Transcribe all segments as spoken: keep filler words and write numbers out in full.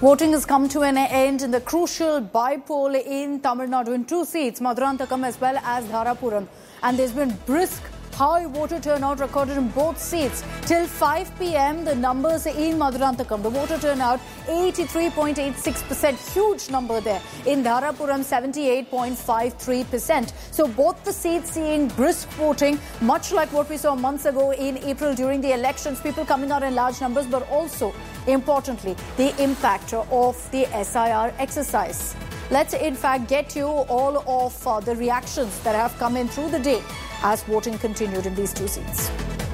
Voting has come to an end in the crucial by-poll in Tamil Nadu in two seats, Maduranthakam as well as Dharapuram. And there's been brisk, high voter turnout recorded in both seats. Till five p m, the numbers in Maduranthakam, the voter turnout, eighty-three point eight six percent, huge number there. In Dharapuram, seventy-eight point five three percent. So both the seats seeing brisk voting, much like what we saw months ago in April during the elections, people coming out in large numbers, but also, importantly, the impact of the S I R exercise. Let's in fact get you all of uh, the reactions that have come in through the day as voting continued in these two seats.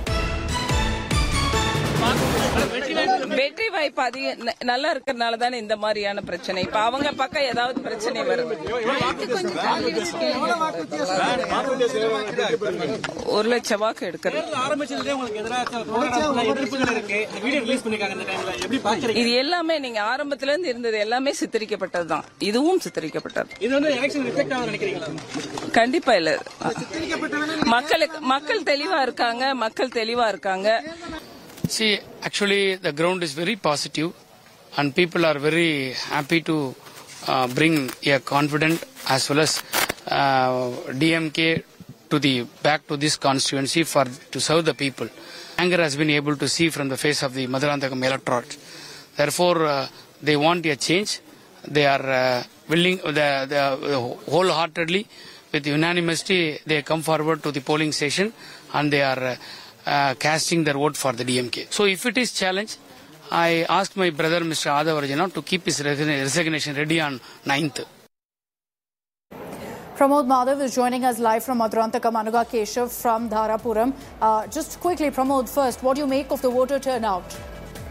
வெற்றி வாய்ப்பு அதிக நல்லா இருக்கிறதுனால தானே இந்த மாதிரியான பிரச்சனை. இப்ப அவங்க பக்கம் ஏதாவது பிரச்சனை வரும். ஒரு லட்சம் வாக்கு எடுக்கிறது. இது எல்லாமே நீங்க ஆரம்பத்துல இருந்து இருந்தது எல்லாமே சித்தரிக்கப்பட்டதுதான். இதுவும் சித்தரிக்கப்பட்டது. கண்டிப்பா இல்ல. மக்களுக்கு மக்கள் தெளிவா இருக்காங்க. மக்கள் தெளிவா இருக்காங்க. See, actually the ground is very positive and people are very happy to uh, bring a confident as well as uh, D M K to the back to this constituency for to serve the people. Anger has been able to see from the face of the Maduranthakam electorate. Therefore, uh, they want a change. They are uh, willing, the, the, wholeheartedly, with unanimity, they come forward to the polling station and they are uh, Uh, casting their vote for the D M K. So if it is challenge, I asked my brother Mister Adavarjana to keep his resignation ready on ninth. Pramod Madhav is joining us live from Maduranthakam. Anuga Keshav from Dharapuram. Uh, just quickly, Pramod, first, what do you make of the voter turnout?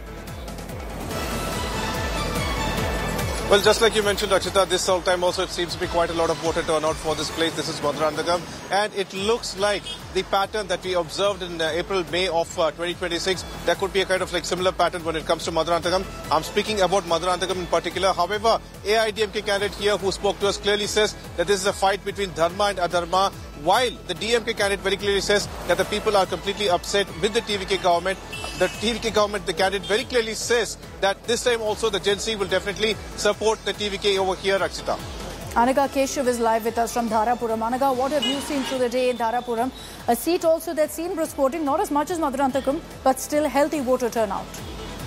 Well, just like you mentioned, Akshita, this time also it seems to be quite a lot of voter turnout for this place. This is Maduranthakam, and it looks like the pattern that we observed in uh, April, May of uh, twenty twenty-six. There could be a kind of like similar pattern when it comes to Maduranthakam. I'm speaking about Maduranthakam in particular. However, A I D M K candidate here who spoke to us clearly says that this is a fight between Dharma and Adharma, while the D M K candidate very clearly says that the people are completely upset with the T V K government. The T V K government, the candidate very clearly says that this time also the Gen Z will definitely support the T V K over here, Akshita. Anuga Keshav is live with us from Dharapuram. Anuga, what have you seen through the day in Dharapuram? A seat also that's seen brisk voting, not as much as Maduranthakam, but still healthy voter turnout.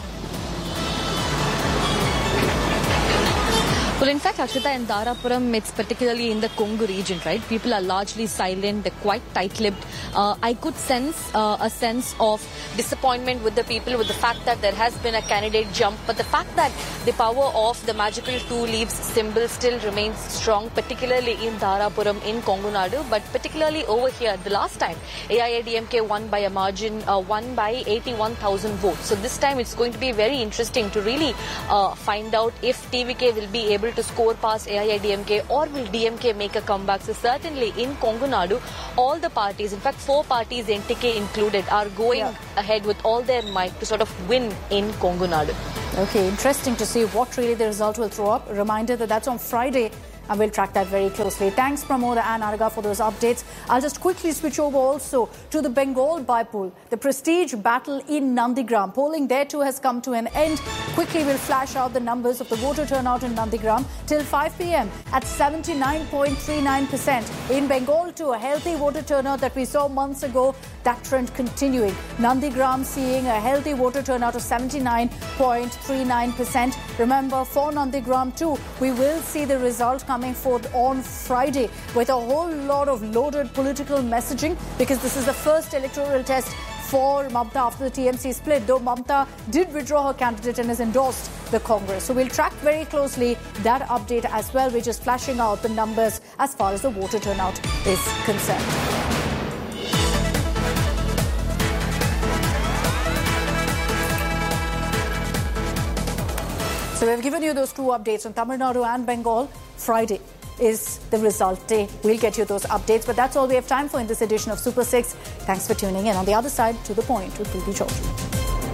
Well, in fact, Akshita, in Dharapuram, it's particularly in the Kongu region, right? People are largely silent. They're quite tight-lipped. Uh, I could sense uh, a sense of disappointment with the people with the fact that there has been a candidate jump. But the fact that the power of the magical two leaves symbol still remains strong, particularly in Dharapuram, in Kongu Nadu. But particularly over here, the last time, A I A D M K won by a margin, uh, won by eighty-one thousand votes. So this time, it's going to be very interesting to really uh, find out if T V K will be able to score past A I A D M K or will D M K make a comeback. So certainly in Kongu Nadu, all the parties, in fact four parties, N T K included, are going yeah. ahead with all their might to sort of win in Kongu Nadu. Okay, interesting to see what really the result will throw up. A reminder that that's on Friday, and we'll track that very closely. Thanks, Pramod and Anuga, for those updates. I'll just quickly switch over also to the Bengal by-poll, the prestige battle in Nandigram. Polling there too has come to an end. Quickly, we'll flash out the numbers of the voter turnout in Nandigram till five p m at seventy-nine point three nine percent. In Bengal too, a healthy voter turnout that we saw months ago, that trend continuing. Nandigram seeing a healthy voter turnout of seventy-nine point three nine percent. Remember, for Nandigram too, we will see the result coming forth on Friday with a whole lot of loaded political messaging, because this is the first electoral test for Mamta after the T M C split, though Mamta did withdraw her candidate and has endorsed the Congress. So we'll track very closely that update as well. We're just flashing out the numbers as far as the voter turnout is concerned. So we've given you those two updates on Tamil Nadu and Bengal. Friday is the result day. We'll get you those updates, but that's all we have time for in this edition of Super six. Thanks for tuning in. On the other side, to the point with P B Chaudhary.